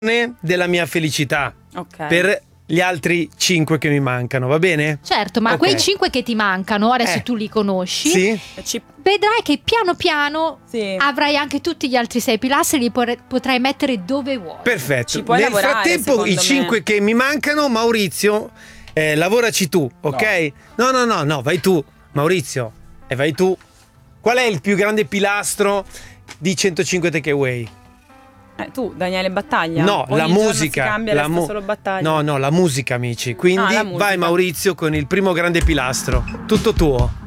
della mia felicità Ok. per gli altri 5 che mi mancano, va bene? Certo, ma Ok. quei 5 che ti mancano, adesso tu li conosci, Sì? vedrai che piano piano Sì. avrai anche tutti gli altri 6 pilastri, li potrai mettere dove vuoi. Perfetto. Ci puoi Nel lavorare, frattempo secondo i me. 5 che mi mancano, Maurizio, lavoraci tu, ok? No, vai tu, Maurizio, e vai tu. Qual è il più grande pilastro di 105 Takeaway? Tu, Daniele Battaglia? No, Ogni la giorno musica. si cambia, resta solo Battaglia. No, la musica, amici. Quindi la musica. vai, Maurizio, con il primo grande pilastro. Tutto tuo.